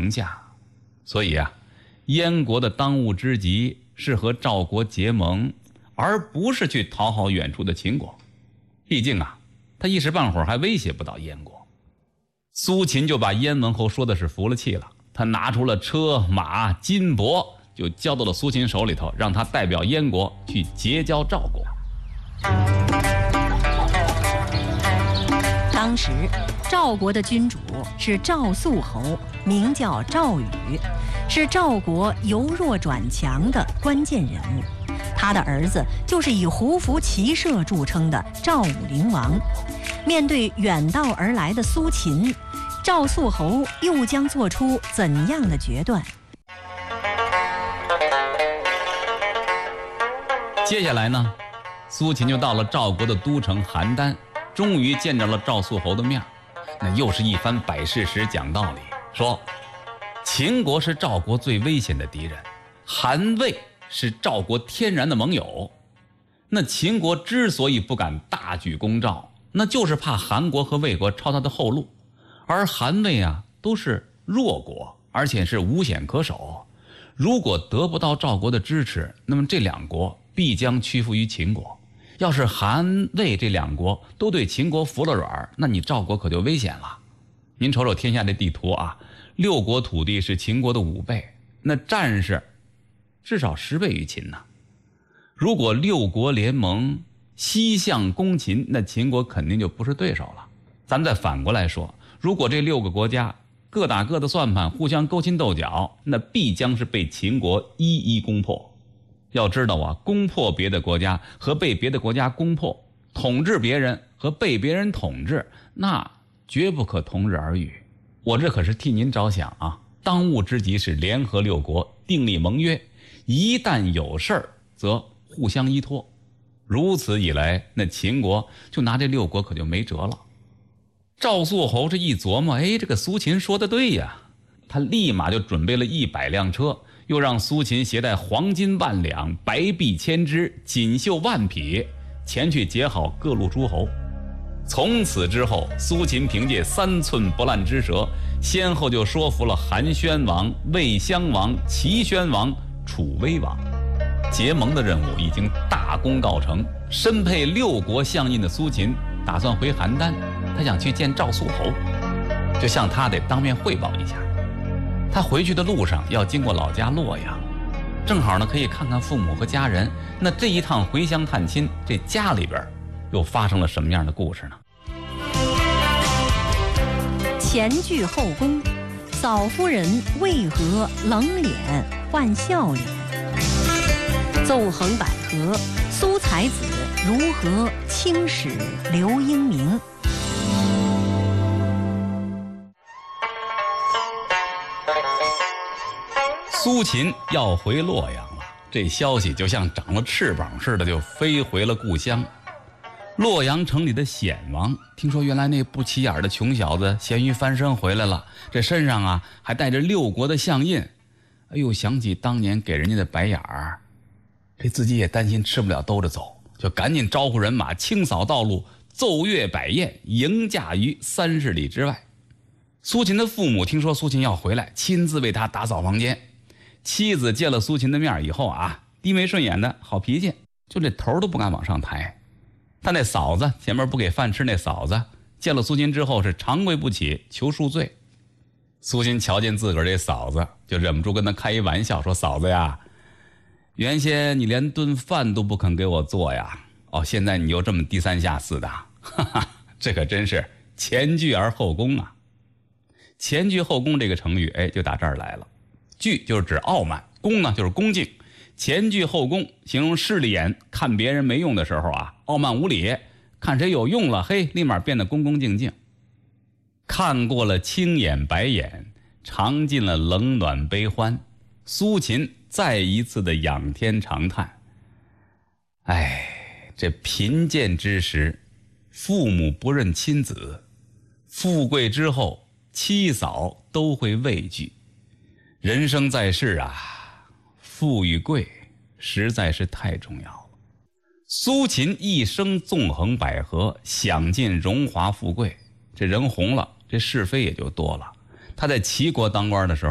城下。所以啊，燕国的当务之急是和赵国结盟，而不是去讨好远处的秦国。毕竟啊，他一时半会儿还威胁不到燕国。苏秦就把燕文侯说的是服了气了，他拿出了车马金帛，就交到了苏秦手里头，让他代表燕国去结交赵国。 当时赵国的君主是赵肃侯，名叫赵宇，是赵国由弱转强的关键人物。他的儿子就是以胡服骑射著称的赵武灵王。面对远道而来的苏秦，赵肃侯又将做出怎样的决断？ 接下来呢，苏秦就到了赵国的都城邯郸，终于见着了赵肃侯的面。那又是一番摆事实讲道理，说秦国是赵国最危险的敌人，韩魏是赵国天然的盟友。那秦国之所以不敢大举攻赵，那就是怕韩国和魏国抄他的后路。而韩魏啊都是弱国，而且是无险可守，如果得不到赵国的支持，那么这两国必将屈服于秦国。要是韩魏这两国都对秦国服了软，那你赵国可就危险了。您瞅瞅天下这地图啊，6国土地是秦国的5倍，那战士至少10倍于秦呢。如果6国联盟西向攻秦，那秦国肯定就不是对手了。咱们再反过来说，如果这6个国家各打各的算盘，互相勾心斗角，那必将是被秦国一一攻破。要知道啊，攻破别的国家和被别的国家攻破，统治别人和被别人统治，那绝不可同日而语。我这可是替您着想啊，当务之急是联合6国，订立盟约，一旦有事儿则互相依托。如此一来，那秦国就拿这6国可就没辙了。赵肃侯这一琢磨，这个苏秦说的对呀，他立马就准备了100辆车，又让苏秦携带黄金万两、白璧千只、锦绣万匹，前去结好各路诸侯。从此之后，苏秦凭借3寸不烂之舌，先后就说服了韩宣王、魏襄王、齐宣王、楚威王。结盟的任务已经大功告成，身佩6国相印的苏秦打算回邯郸，他想去见赵肃侯，就向他得当面汇报一下。他回去的路上要经过老家洛阳，正好呢可以看看父母和家人。那这一趟回乡探亲，这家里边又发生了什么样的故事呢？ 前倨后恭，嫂夫人为何冷脸换笑脸？纵横捭阖，苏才子如何青史留英名？ 苏秦要回洛阳了，这消息就像长了翅膀似的，就飞回了故乡。洛阳城里的显王听说原来那不起眼的穷小子咸鱼翻身回来了，这身上啊还带着6国的相印。哎呦，想起当年给人家的白眼儿，这自己也担心吃不了兜着走，就赶紧招呼人马清扫道路，奏乐摆宴，迎驾于30里之外。苏秦的父母听说苏秦要回来，亲自为他打扫房间。妻子见了苏秦的面以后啊，低眉顺眼的好脾气，就这头都不敢往上抬。他那嫂子前面不给饭吃，那嫂子见了苏秦之后是长跪不起，求恕罪。苏秦瞧见自个儿这嫂子，就忍不住跟他开一玩笑，说：“嫂子呀，原先你连顿饭都不肯给我做呀，现在你又这么低三下四的，哈哈，这可真是前倨而后恭啊。”前倨后恭这个成语，就打这儿来了。倨就是指傲慢，恭呢就是恭敬。前倨后恭形容势利眼，看别人没用的时候啊，傲慢无礼；看谁有用了，立马变得恭恭敬敬。看过了青眼白眼，尝尽了冷暖悲欢，苏秦再一次的仰天长叹：这贫贱之时，父母不认亲子；富贵之后，妻嫂都会畏惧。人生在世啊，富与贵实在是太重要了。苏秦一生纵横捭阖，享尽荣华富贵，这人红了，这是非也就多了。他在齐国当官的时候